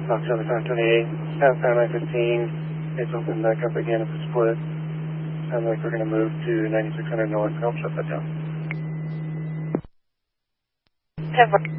Fox 7528, southbound I-15, it's open back up again at the split. Sounds like we're going to move to 9600 north. I'll shut that down. 10